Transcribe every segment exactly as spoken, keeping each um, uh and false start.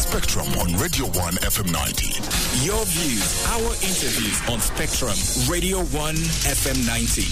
Spectrum on Radio one F M ninety. Your views, our interviews on Spectrum, Radio one F M ninety.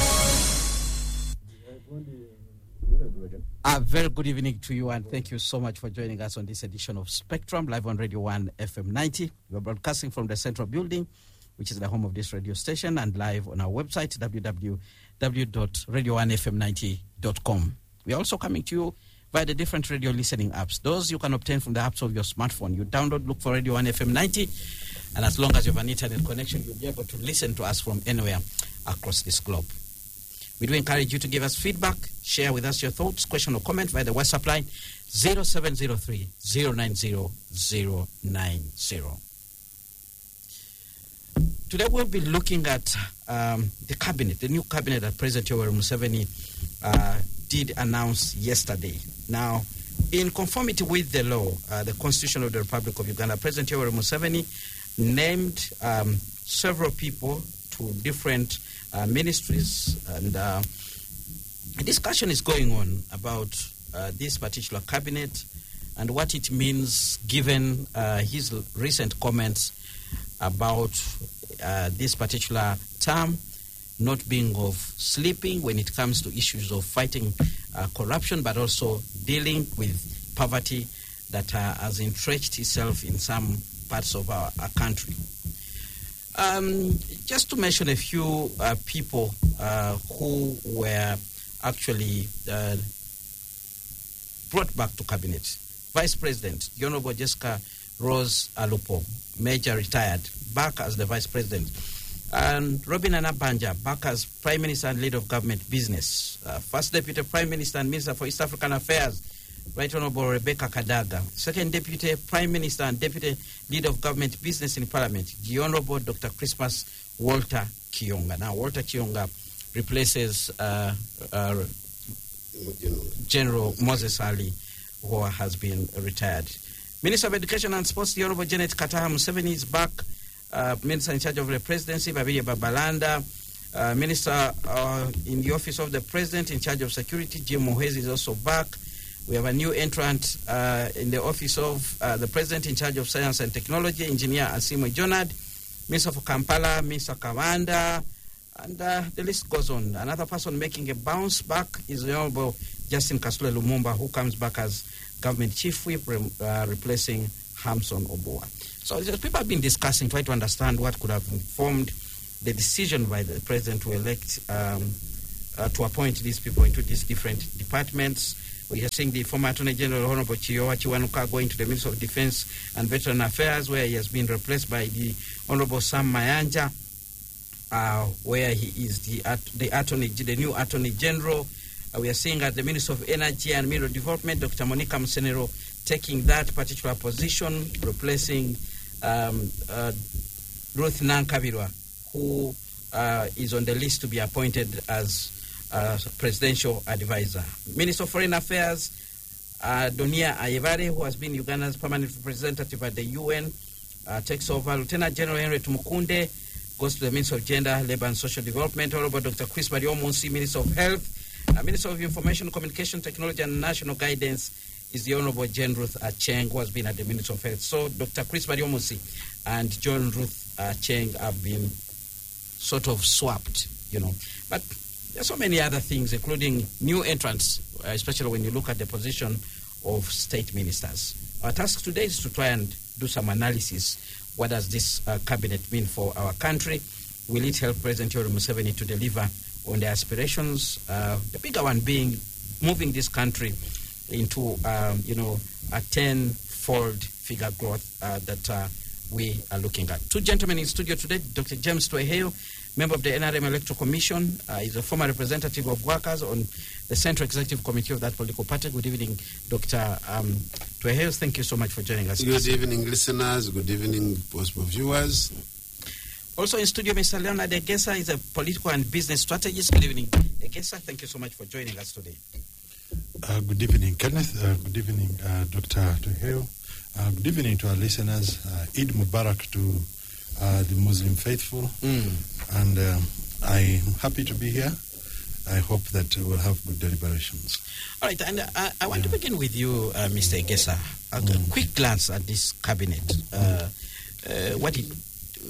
A very good evening to you, and thank you so much for joining us on this edition of Spectrum, live on Radio one F M ninety. We're broadcasting from the Central Building, which is the home of this radio station, and live on our website, w w w dot radio one f m ninety dot com. We're also coming to you via the different radio listening apps. Those you can obtain from the apps of your smartphone. You download, look for Radio one F M ninety, and as long as you have an internet connection, you'll be able to listen to us from anywhere across this globe. We do encourage you to give us feedback, share with us your thoughts, question or comment via the WhatsApp line zero seven zero three, zero nine zero, zero nine zero. Today we'll be looking at um, the cabinet, the new cabinet that President Yoweri Museveni uh, did announce yesterday. Now, in conformity with the law, uh, the Constitution of the Republic of Uganda, President Yoweri Museveni named um, several people to different uh, ministries, and uh, a discussion is going on about uh, this particular cabinet and what it means given uh, his recent comments about uh, this particular term not being of sleeping when it comes to issues of fighting uh, corruption, but also dealing with poverty that uh, has entrenched itself in some parts of our, our country. Um, just to mention a few uh, people uh, who were actually uh, brought back to cabinet. Vice President, the Honorable Jessica Rose Alupo, Major retired, back as the Vice President. And Robin Anabanja, back as Prime Minister and Leader of Government Business. Uh, First Deputy Prime Minister and Minister for East African Affairs, Right Honorable Rebecca Kadaga. Second Deputy Prime Minister and Deputy Leader of Government Business in Parliament, the Honorable Doctor Christmas Walter Kiyonga. Now, Walter Kiyonga replaces uh, uh, General Moses Ali, who has been retired. Minister of Education and Sports, the Honorable Janet Kataha Museveni is back. Uh, Minister in charge of the Presidency, Babirye Babalanda. Uh, Minister uh, in the Office of the President in charge of Security, Jim Muhwezi, is also back. We have a new entrant uh, in the Office of uh, the President in charge of Science and Technology, Engineer Asimwe Jonad. Minister for Kampala, Minister Kawanda, and uh, the list goes on. Another person making a bounce back is the Honorable Justin Kasule Lumumba, who comes back as Government Chief Whip, uh, replacing Hamson Oboa. So people have been discussing, trying to understand what could have informed the decision by the President to elect, um, uh, to appoint these people into these different departments. We are seeing the former Attorney General, Honorable Chiyowa Chiwanuka, going to the Ministry of Defense and Veteran Affairs, where he has been replaced by the Honorable Sam Mayanja, uh, where he is the uh, the attorney, the new Attorney General. Uh, we are seeing at the Ministry of Energy and Mineral Development, Doctor Monica Musenero, taking that particular position, replacing um, uh, Ruth Nankabirwa, who uh, is on the list to be appointed as uh, presidential advisor. Minister of Foreign Affairs, uh, Donia Ayebare, who has been Uganda's permanent representative at the U N, uh, takes over. Lieutenant General Henry Tumukunde goes to the Minister of Gender, Labour and Social Development. Honorable Doctor Chris Bariomunsi, Minister of Health. Uh, Minister of Information, Communication, Technology and National Guidance is the Honorable Jane Ruth Acheng, who has been at the Ministry of Health. So Doctor Chris Bariomunsi and John Ruth Acheng have been sort of swapped, you know. But there's so many other things, including new entrants, uh, especially when you look at the position of state ministers. Our task today is to try and do some analysis. What does this uh, cabinet mean for our country? Will it help President Yoweri Museveni to deliver on their aspirations? Uh, the bigger one being moving this country into, um, you know, a ten-fold figure growth uh, that uh, we are looking at. Two gentlemen in studio today, Doctor James Tweheo, member of the N R M Electoral Commission. Uh, he's a former representative of workers on the Central Executive Committee of that political party. Good evening, Doctor Um, Tweheo. Thank you so much for joining us. Good evening, listeners. Good evening, possible viewers. Also in studio, Mister Leonard Egesa is a political and business strategist. Good evening, Egesa. Thank you so much for joining us today. Uh, good evening, Kenneth. Uh, good evening, uh, Doctor Tweheo. Uh, good evening to our listeners. Uh, Eid Mubarak to uh, the Muslim faithful. Mm. And uh, I'm happy to be here I hope that we'll have good deliberations. All right, and uh, I want yeah. to begin with you, uh, Mister Egesa. A mm. quick glance at this cabinet. Uh, uh, what did,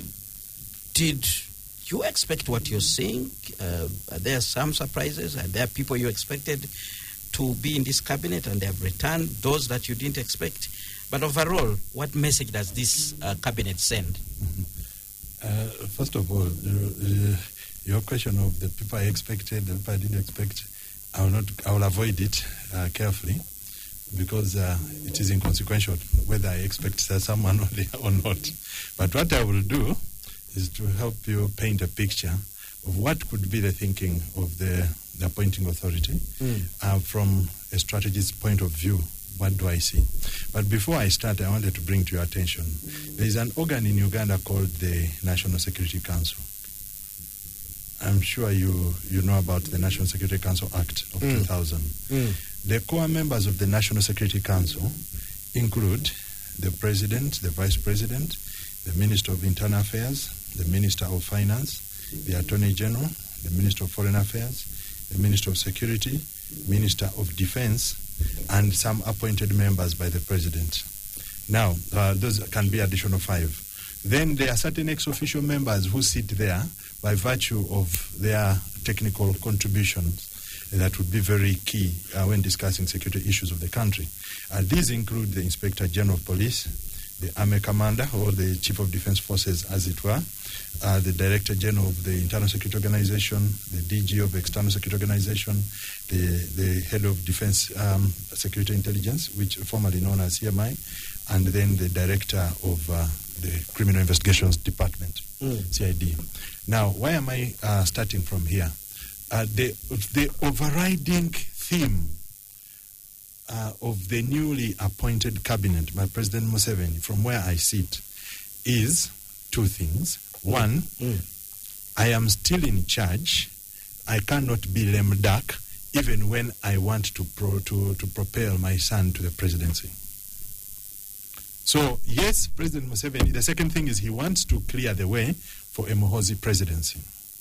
did you expect what you're seeing? Uh, are there some surprises? Are there people you expected to be in this cabinet and they have returned, those that you didn't expect? But overall, what message does this uh, cabinet send? Mm-hmm. Uh, first of all, uh, your question of the people I expected, the people I didn't expect, I will not. I will avoid it uh, carefully because uh, it is inconsequential whether I expect someone or not. But what I will do is to help you paint a picture of what could be the thinking of the, the appointing authority mm. uh, from a strategist point of view. What do I see? But before I start, I wanted to bring to your attention, there is an organ in Uganda called the National Security Council. I'm sure you, you know about the National Security Council Act of mm. two thousand. Mm. The core members of the National Security Council include the President, the Vice President, the Minister of Internal Affairs, the Minister of Finance, the Attorney General, the Minister of Foreign Affairs, the Minister of Security, Minister of Defense, and some appointed members by the President. Now, uh, those can be additional five. Then there are certain ex-official members who sit there by virtue of their technical contributions that would be very key uh, when discussing security issues of the country. Uh, these include the Inspector General of Police, the Army Commander, or the Chief of Defense Forces, as it were, uh, the Director General of the Internal Security Organization, the D G of the External Security Organization, the, the Head of Defense um, Security Intelligence, which formerly known as C M I, and then the Director of uh, the Criminal Investigations Department, mm. C I D. Now, why am I uh, starting from here? Uh, the, the overriding theme uh, of the newly appointed cabinet by President Museveni, from where I sit, is two things. One, mm. I am still in charge. I cannot be lame duck even when I want to, pro, to, to propel my son to the presidency. So, yes, President Museveni, the second thing is he wants to clear the way for a Muhoozi presidency.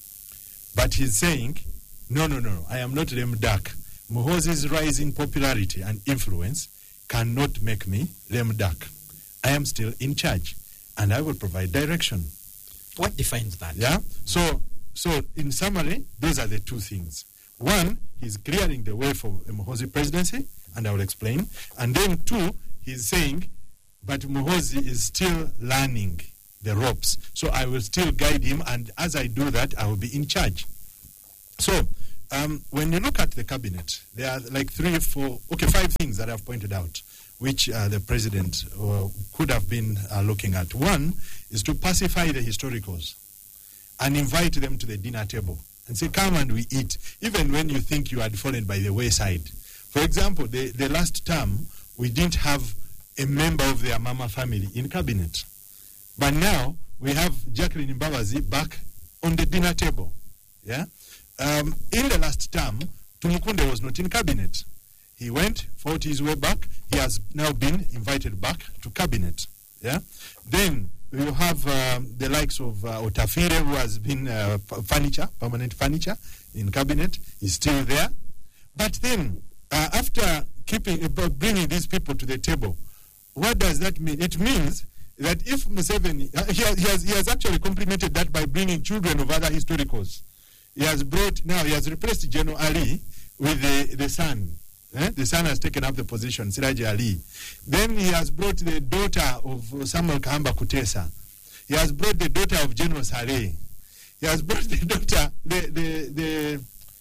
But he's saying, no, no, no, I am not lame duck. Muhoozi's rising popularity and influence cannot make me lame duck. I am still in charge, and I will provide direction. What defines that? Yeah. So, so in summary, those are the two things. One, he's clearing the way for a Muhoozi presidency, and I will explain. And then two, he's saying, but Muhoozi is still learning the ropes. So I will still guide him, and as I do that, I will be in charge. So, um, when you look at the cabinet, there are like three, four, okay, five things that I've pointed out, which uh, the president uh, could have been uh, looking at. One is to pacify the historicals and invite them to the dinner table and say, come and we eat, even when you think you had fallen by the wayside. For example, the, the last term, we didn't have a member of their Mama family in cabinet. But now, we have Jacqueline Mbabazi back on the dinner table. Yeah. Um, in the last term, Tumukunde was not in cabinet. He went, fought his way back. He has now been invited back to cabinet. Yeah. Then you have um, the likes of uh, Otafire, who has been uh, furniture, permanent furniture in cabinet. He's still there. But then, uh, after keeping uh, bringing these people to the table, what does that mean? It means that if Museveni, uh, he, has, he, has, he has actually complemented that by bringing children of other historicals. He has brought, now he has replaced General Ali with the, the son. Eh? The son has taken up the position, Siraji Ali. Then he has brought the daughter of Samuel Kahamba Kutesa. He has brought the daughter of General Saleh. He has brought the daughter, the, the, the,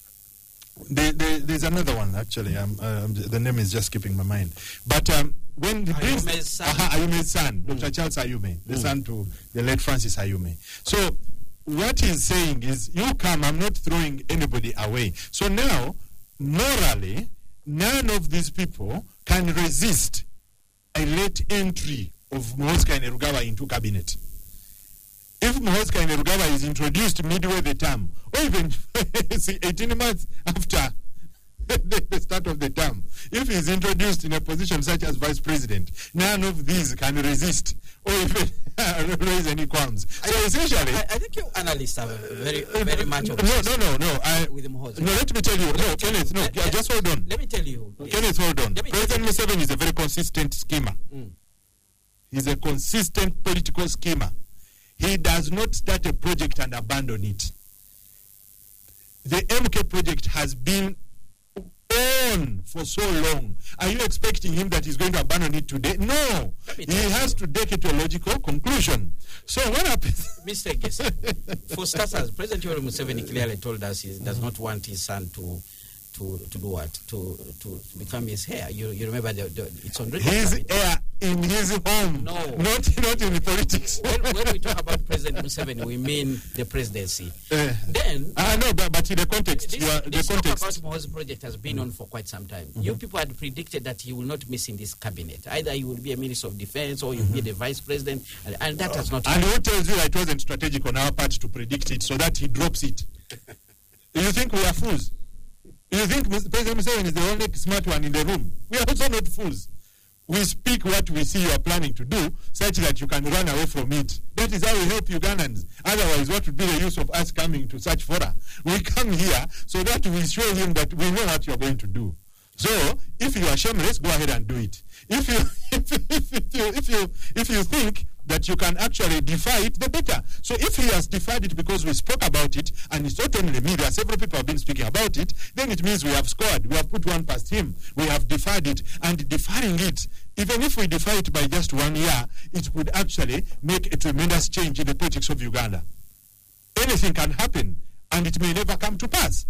the, the there's another one actually, um, um, the name is just skipping my mind. But um, when he brings Ayume's son, uh, Ayume's son mm. Doctor Charles Ayume, the mm. son to the late Francis Ayume. So what he's saying is, you come, I'm not throwing anybody away. So now, morally, none of these people can resist a late entry of Muhoozi Kainerugaba into cabinet. If Muhoozi Kainerugaba is introduced midway the term, or even eighteen months after the, the start of the term, if he's introduced in a position such as vice president, none of these can resist or even raise any qualms. So I, essentially, I, I think you analysts are very, very much no, no, no, no. I, with Muhoozi. no, let me tell you. No, Kenneth, no, Let- yeah, let- just hold on. Let me tell you. yes. Kenneth, hold on. Let me- President Museveni is a very consistent schemer. Mm. He's a consistent political schemer. He does not start a project and abandon it. The M K project has been on for so long. Are you expecting him that he's going to abandon it today? No. Let me He tell has to take it to a logical conclusion. So what happens? Mister Gesa, for starters, President Yoweri Museveni clearly told us he does not want his son to to to do what to to, to become his heir. You you remember the, the it's on record. His right? heir in his home, No. not not in the politics. when, when we talk about President Museveni, we mean the presidency. Uh, Then I know, but, but in the context, this, you are, the this talk context. about Muhoozi project has been on for quite some time. You people had predicted that he will not miss in this cabinet. Either he will be a minister of defense or he will be the vice president, and, and that has not And happened. who tells you that it wasn't strategic on our part to predict it so that he drops it? You think we are fools? You think President Museveni is the only smart one in the room? We are also not fools. We speak what we see you are planning to do such that you can run away from it. That is how we help Ugandans. Otherwise, what would be the use of us coming to such fora? We come here so that we show him that we know what you are going to do. So, if you are shameless, go ahead and do it. If you, if, if, if, you, if, you, if you think that you can actually defy it, the better. So if he has defied it because we spoke about it, and it's not only me, there are several people have been speaking about it, then it means we have scored. We have put one past him. We have defied it. And defining it, even if we defy it by just one year, it would actually make a tremendous change in the politics of Uganda. Anything can happen, and it may never come to pass.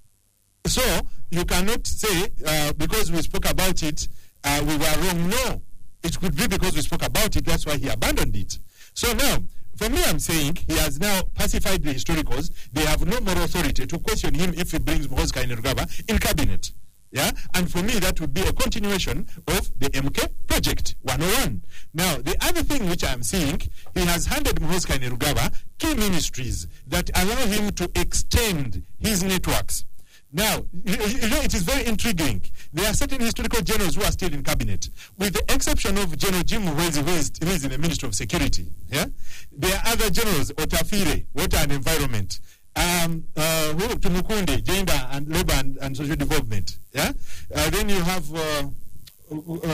So you cannot say, uh, because we spoke about it, uh, we were wrong. No. It could be because we spoke about it, that's why he abandoned it. So now, for me, I'm saying he has now pacified the historicals. They have no moral authority to question him if he brings Muhoozi Kainerugaba in cabinet. Yeah? And for me, that would be a continuation of the M K project, one oh one. Now, the other thing which I'm seeing, he has handed Muhoozi Kainerugaba key ministries that allow him to extend his networks. Now, you know, it is very intriguing. There are certain historical generals who are still in cabinet, with the exception of General Jim Muhoozi, who is, who is in the Ministry of Security. Yeah, there are other generals: Otafire, Water and Environment, um, uh, who, Tumukunde, Gender and Labor and, and Social Development. Yeah, uh, then you have uh, uh,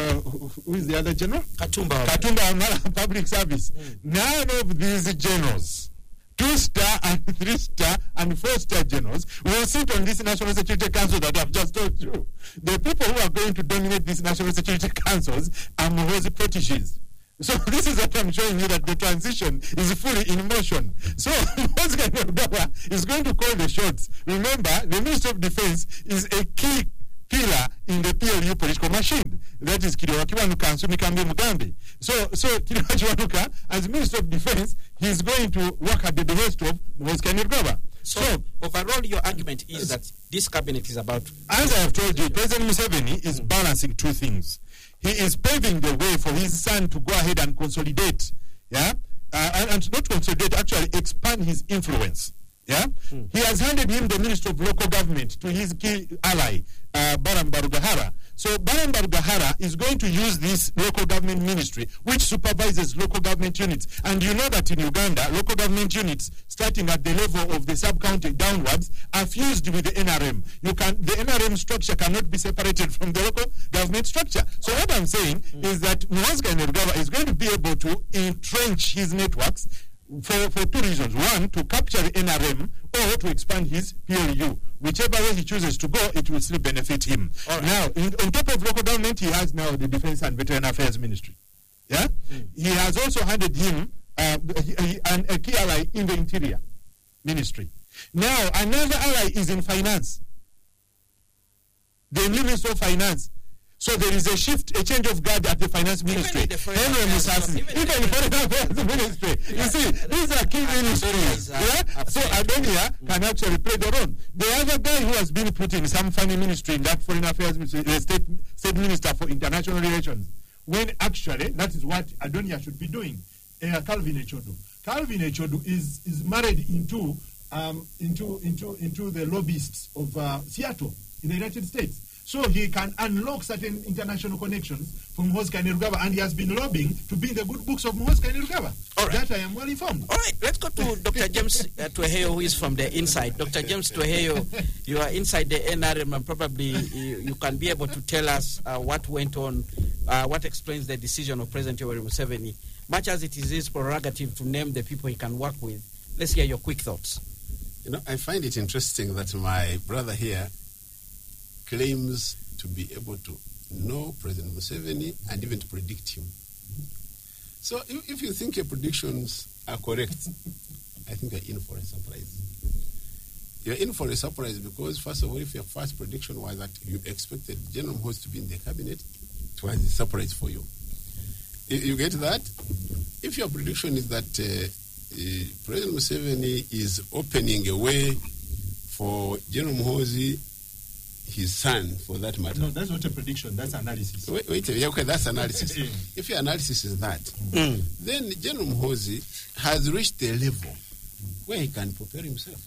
who is the other general? Katumba. Katumba Wamala, Public Service. Mm. None of these generals, two-star and three-star and four-star generals, will sit on this National Security Council that I've just told you. The people who are going to dominate these National Security Councils are Muhoozi proteges. So this is what I'm showing you, that the transition is fully in motion. So Muhoozi Kainerugaba is going to call the shots. Remember, the Minister of Defense is a key pillar in the P L U political machine. That is Kiriwa Kiwanuka and Sumikambe Mugambe. So, so Kiriwa Kiwanuka, as Minister of Defense, he is going to work at the behest of Muhoozi Kainerugaba. So, so, overall, your argument is that this cabinet is about... As I have told you, President Museveni is balancing two things. He is paving the way for his son to go ahead and consolidate, yeah, uh, and, and not consolidate, actually expand his influence. Yeah, mm. He has handed him the Minister of Local Government to his key ally, uh, Baram Barugahara. So Baram Barugahara is going to use this local government ministry, which supervises local government units. And you know that in Uganda, local government units, starting at the level of the sub-county downwards, are fused with the N R M. You can the N R M structure cannot be separated from the local government structure. So what I'm saying mm. is that Muhoozi Kainerugaba is going to be able to entrench his networks For, for two reasons. One, to capture the N R M, or to expand his P L U. Whichever way he chooses to go, it will still benefit him. Right. Now, in, on top of local government, he has now the Defense and Veteran Affairs Ministry. Yeah? Mm. He has also handed him uh, an, a key ally in the Interior Ministry. Now, another ally is in finance. The Minister of Finance. So there is a shift, a change of guard at the finance ministry. Even in the foreign affairs ministry. You see, these are key ministries. Yeah? So Adonia mm. can actually play the role. The other guy who has been put in some funny ministry in that foreign affairs ministry, the state, state minister for international relations, when actually that is what Adonia should be doing. Uh, Calvin Echodu. Calvin Echodu is is married into um, into into into the lobbyists of uh, Seattle in the United States. so he can unlock certain international connections from Muhoozi Kainerugaba, and he has been lobbying to be in the good books of Muhoozi Kainerugaba. All right. That I am well informed. All right, let's go to Doctor James uh, Tweheyo, who is from the inside. Doctor James Tweheyo, you are inside the N R M, and probably you, you can be able to tell us uh, what went on, uh, what explains the decision of President Yoweri Museveni. Much as it is his prerogative to name the people he can work with, let's hear your quick thoughts. You know, I find it interesting that my brother here claims to be able to know President Museveni and even to predict him. So if, if you think your predictions are correct, I think you're in for a surprise. You're in for a surprise because, first of all, if your first prediction was that you expected General Muhoozi to be in the cabinet, it was a surprise for you. You get that? If your prediction is that uh, uh, President Museveni is opening a way for General Muhoozi, his son, for that matter. No, that's not a prediction. That's analysis. Wait, wait yeah, okay, that's analysis. If your analysis is that, mm. then General Muhoozi has reached a level where he can prepare himself.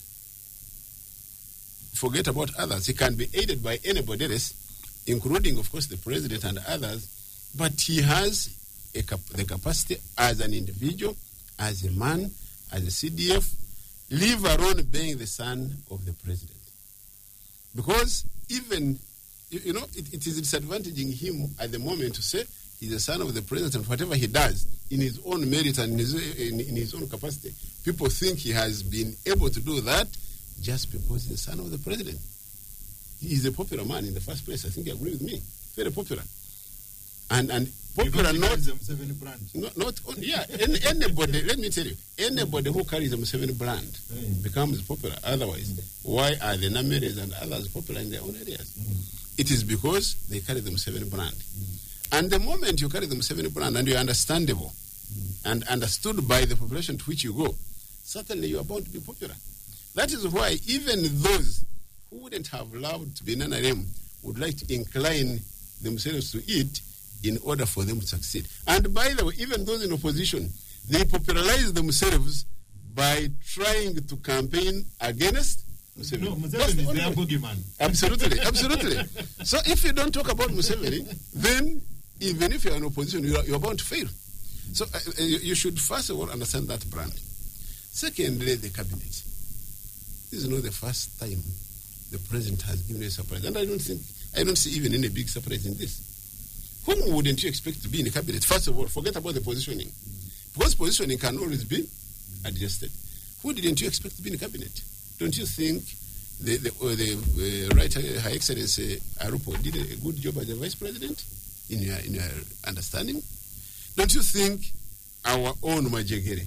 Forget about others. He can be aided by anybody else, including, of course, the president and others, but he has a cap- the capacity as an individual, as a man, as a C D F, leave alone being the son of the president. Because even, you, you know, it, it is disadvantaging him at the moment to say he's the son of the president, and whatever he does in his own merit and in his, in, in his own capacity, people think he has been able to do that just because he's the son of the president. He is a popular man in the first place. I think you agree with me. Very popular. And and popular not, not, not only, yeah, any, anybody, let me tell you, anybody who carries the Museveni brand mm. becomes popular. Otherwise, mm. why are the Nameres and others popular in their own areas? Mm. It is because they carry the Museveni brand. Mm. And the moment you carry the Museveni brand and you're understandable mm. and understood by the population to which you go, certainly you are bound to be popular. That is why even those who wouldn't have loved to be in N R M would like to incline themselves to it in order for them to succeed. And by the way, even those in opposition, they popularize themselves by trying to campaign against Museveni. No, Museveni is their boogeyman. Absolutely, absolutely. So if you don't talk about Museveni, then even if you're in opposition, you're, you're bound to fail. So uh, you, you should first of all understand that brand. Secondly, the cabinet. This is not the first time the president has given a surprise. And I don't think, I don't see even any big surprise in this. Whom wouldn't you expect to be in the cabinet? First of all, forget about the positioning. Because positioning can always be adjusted. Who didn't you expect to be in the cabinet? Don't you think the, the, uh, the uh, Right High Excellency Arupo did a good job as a vice president in your, in your understanding? Don't you think our own Majegere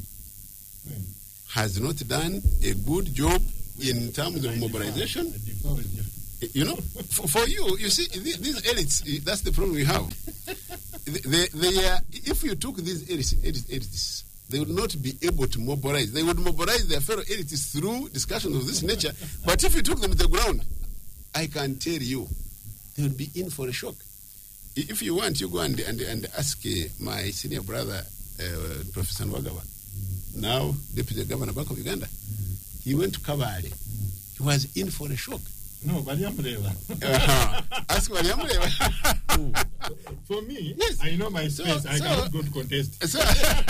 has not done a good job in terms of mobilization? You know, for, for you, you see, these elites, that's the problem we have. They, they are, if you took these elites, elites, elites, they would not be able to mobilize. They would mobilize their fellow elites through discussions of this nature. But if you took them to the ground, I can tell you, they would be in for a shock. If you want, you go and, and, and ask uh, my senior brother, uh, Professor Nwagaba, now Deputy Governor Bank of Uganda. He went to Kabale. He was in for a shock. No, Baliamuleva. uh-huh. Ask Baliamuleva. For me, yes. I know my space. So, I so, cannot go to contest. So,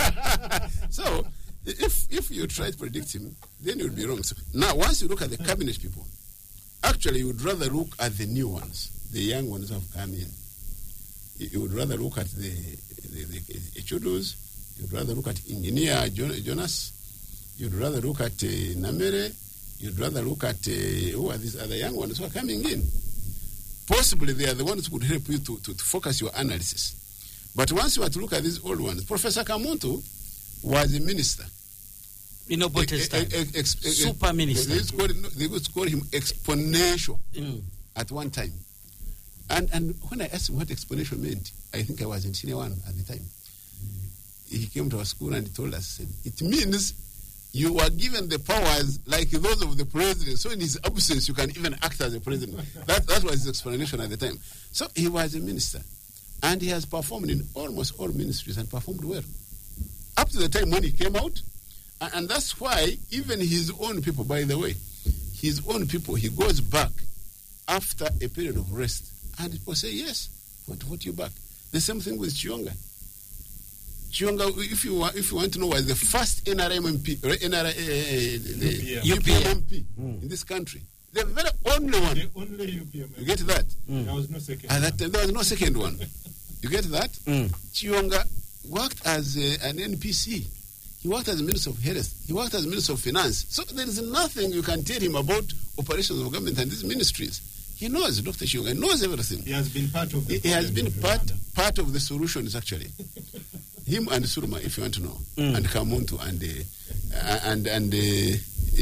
so, if if you try to predict him, then you would be wrong. So now, once you look at the cabinet people, actually, you would rather look at the new ones, the young ones who have come in. You would rather look at the the, the, the Chudus. You'd rather look at Engineer Jonas. You'd rather look at uh, Namere. You'd rather look at uh, who are these other young ones who are coming in. Possibly they are the ones who could help you to, to, to focus your analysis. But once you are to look at these old ones, Professor Kamuntu was a minister. You know, but super minister. They used, call, they used to call him exponential mm. at one time. And and when I asked him what exponential meant, I think I was in senior one at the time. He came to our school and he told us, said, it means you were given the powers like those of the president. So in his absence, you can even act as a president. That, that was his explanation at the time. So he was a minister. And he has performed in almost all ministries and performed well. Up to the time when he came out. And, and that's why even his own people, by the way, his own people, he goes back after a period of rest And people say, yes, want to vote you back. The same thing with Chionga. Chionga, if you want, if you want to know, was the first N R M M P, or N R, uh, the U P M M P mm. in this country. The very only one. The only U P M. You get that? Mm. There was no second. At that time, there was no second one. You get that? Mm. Chionga worked as uh, an N P C. He worked as Minister of Health. He worked as Minister of Finance. So there is nothing you can tell him about operations of government and these ministries. He knows, Doctor Chionga, he knows everything. He has been part of the He, he has been of part Rwanda. part of the solutions, actually. Him and Suruma, if you want to know, Mm. and Kamuntu and uh, and and uh,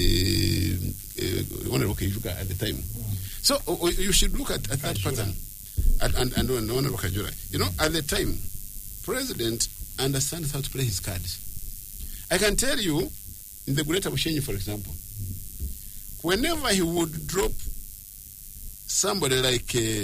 uh, uh, Honorable Kaijuka at the time. So uh, you should look at, at that Kajura. pattern. And, and, and, and Honorable Kajura. You know, at the time, President understands how to play his cards. I can tell you, in the Greater Bushenyi, for example, whenever he would drop somebody like uh,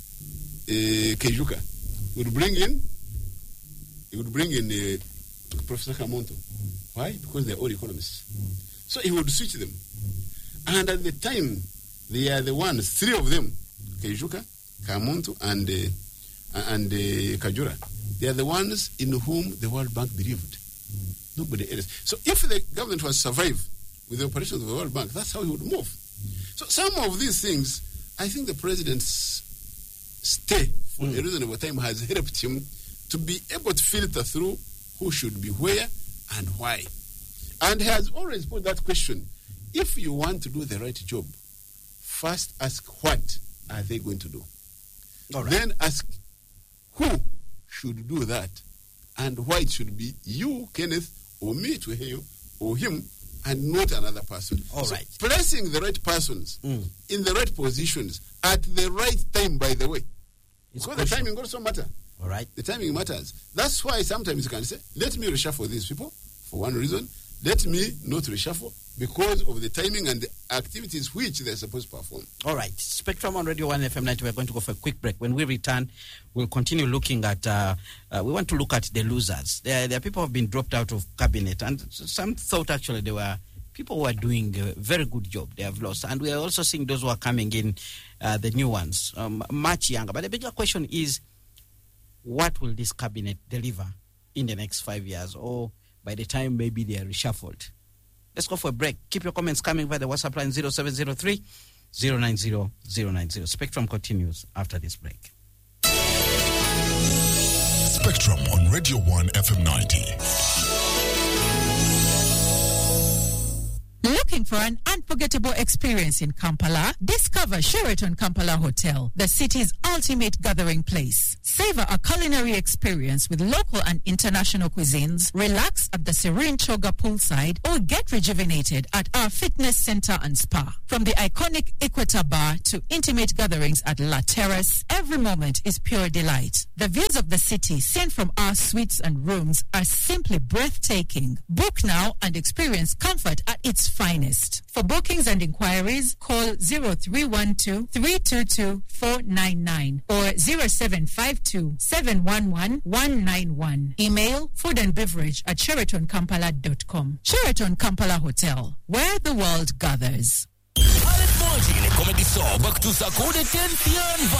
uh, Kaijuka, he would bring in, he would bring in uh, Professor Kamonto. Why? Because they're all economists. So he would switch them. And at the time, they are the ones, three of them, Kaijuka, Kamonto, and uh, and uh, Kajura. They are the ones in whom the World Bank believed. Nobody else. So if the government was survive with the operations of the World Bank, that's how he would move. So some of these things, I think the president's stay for mm. a reasonable time has helped him to be able to filter through who should be where and why. And he has always put that question. If you want to do the right job, first ask what are they going to do? All right. Then ask who should do that and why it should be you, Kenneth, or me to hear you, or him, and not another person. All so right. Placing the right persons Mm. in the right positions at the right time, by the way. It's Because the crucial. timing also matter. All right. The timing matters. That's why sometimes you can say, let me reshuffle these people for one reason. Let me not reshuffle because of the timing and the activities which they're supposed to perform. All right. Spectrum on Radio one F M ninety. We're going to go for a quick break. When we return, we'll continue looking at, uh, uh, we want to look at the losers. There, there are people who have been dropped out of cabinet, and some thought actually they were people who are doing a very good job. They have lost. And we are also seeing those who are coming in, uh, the new ones, um, much younger. But the bigger question is, what will this cabinet deliver in the next five years? Or by the time maybe they are reshuffled? Let's go for a break. Keep your comments coming via the WhatsApp line zero seven zero three, zero nine zero, zero nine zero. Spectrum continues after this break. Spectrum on Radio one F M ninety. Looking for an unforgettable experience in Kampala? Discover Sheraton Kampala Hotel, the city's ultimate gathering place. Savor a culinary experience with local and international cuisines, relax at the serene Choga poolside, or get rejuvenated at our fitness center and spa. From the iconic Equator Bar to intimate gatherings at La Terrace, every moment is pure delight. The views of the city seen from our suites and rooms are simply breathtaking. Book now and experience comfort at its finest. For bookings and inquiries, call zero three one two, three two two, four nine nine or zero seven five two, seven one one, one nine one. Email food and beverage at sheraton kampala dot com. Sheraton Kampala Hotel, where the world gathers. Alex Monti, Comedy Show, back to Sakode tenth year